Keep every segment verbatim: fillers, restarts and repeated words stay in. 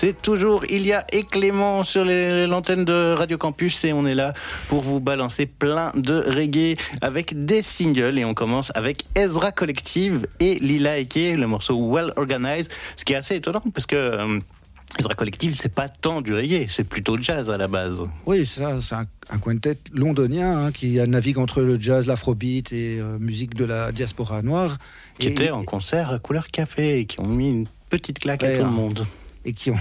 C'est toujours Ilia et Clément sur les, l'antenne de Radio Campus et on est là pour vous balancer plein de reggae avec des singles et on commence avec Ezra Collective et Lila Eke, le morceau Well Organized, ce qui est assez étonnant parce que euh, Ezra Collective, c'est pas tant du reggae, c'est plutôt jazz à la base. Oui, ça, c'est un, un quintet londonien hein, qui navigue entre le jazz, l'afrobeat et euh, musique de la diaspora noire. Qui et, était et, en concert à couleur café et qui ont mis une petite claque à tout le monde. Et, qui ont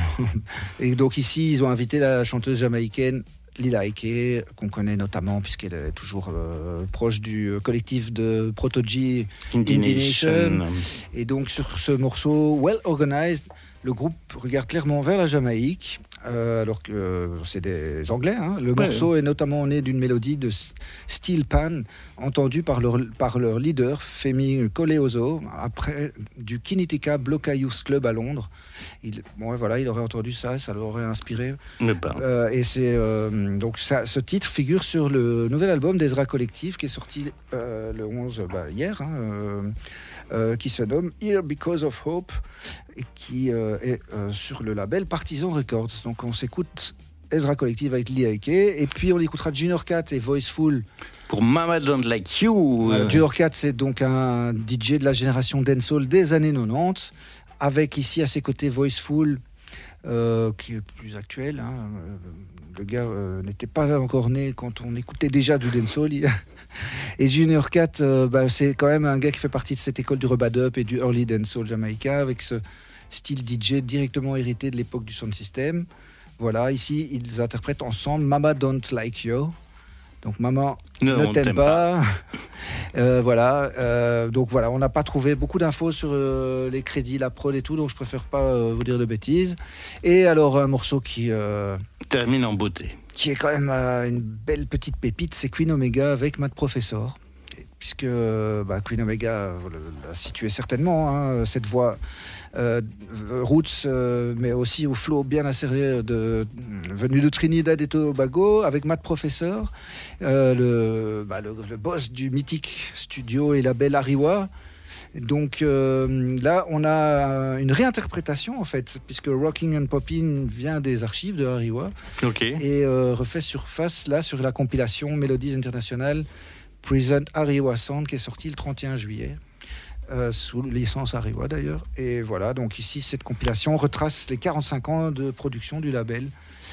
et donc ici, ils ont invité la chanteuse jamaïcaine Lila Eke, qu'on connaît notamment puisqu'elle est toujours euh, proche du collectif de Proto-G Indie Nation. Et donc sur ce morceau Well Organized, le groupe regarde clairement vers la Jamaïque, euh, alors que euh, c'est des Anglais. Hein. Le ouais, morceau ouais. est notamment né d'une mélodie de Steel Pan, entendue par leur, par leur leader, Femi Koleoso, après du Kinitika Bloka Youth Club à Londres. Il, bon, voilà, il aurait entendu ça, ça l'aurait inspiré. Mais pas. Euh, et c'est, euh, donc ça, ce titre figure sur le nouvel album d'Ezra Collective, qui est sorti euh, le onze, bah, hier, hein, euh, euh, qui se nomme Here Because of Hope, et qui euh, est euh, sur le label Partisan Records. Donc on s'écoute Ezra Collective avec Lia Eke, et puis on écoutera Junior Cat et Voiceful pour Mama Don't Like You. Voilà, Junior Cat, c'est donc un D J de la génération dancehall des années quatre-vingt-dix, avec ici à ses côtés Voiceful, euh, qui est plus actuel. Hein. Le gars euh, n'était pas encore né quand on écoutait déjà du dancehall. Et Junior Cat, euh, bah, c'est quand même un gars qui fait partie de cette école du rub-a-dub et du early dancehall jamaïcain, avec ce style D J directement hérité de l'époque du sound system. Voilà, ici, ils interprètent ensemble Mama Don't Like You. Donc, Maman non, ne t'aime pas. pas. euh, voilà. Euh, donc, voilà, on n'a pas trouvé beaucoup d'infos sur euh, les crédits, la prod et tout, donc je préfère pas euh, vous dire de bêtises. Et alors, un morceau qui... Euh, termine en beauté. Qui est quand même euh, une belle petite pépite, c'est Queen Omega avec Mad Professor. Puisque bah, Queen Omega vous l'a situé certainement, hein, cette voix euh, roots, euh, mais aussi au flow bien acéré de, venu de Trinidad et Tobago, avec Matt Professor, euh, le, bah, le, le boss du mythique studio et label Ariwa. Donc euh, là, on a une réinterprétation en fait, puisque Rocking and Poppin' vient des archives de Ariwa, okay. et euh, refait surface là sur la compilation Mélodies Internationales Present Ariwa Sound, qui est sorti le trente et un juillet, euh, sous licence Ariwa d'ailleurs. Et voilà, donc ici, cette compilation retrace les quarante-cinq ans de production du label.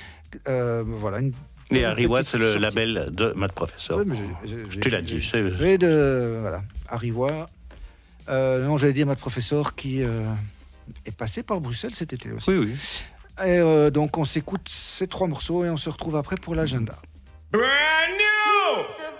Euh, voilà, une Et Ariwa, c'est le sortie. label de Mad Professor. Ouais, mais j'ai, j'ai, je te l'ai dit. Je sais. Et de, voilà, Ariwa. Euh, non, j'allais dire Mad Professor qui euh, est passé par Bruxelles cet été aussi. Oui, oui. Et euh, donc, on s'écoute ces trois morceaux et on se retrouve après pour l'agenda. Brand new!